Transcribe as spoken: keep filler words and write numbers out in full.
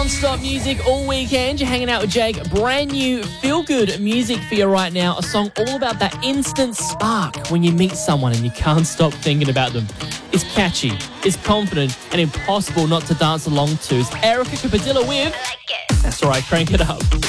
non-stop music all weekend. You're hanging out with Jake. Brand new feel-good music for you right now. A song all about that instant spark when you meet someone and you can't stop thinking about them. It's catchy, it's confident, and impossible not to dance along to. It's Erykah Badu with... That's right, crank it up.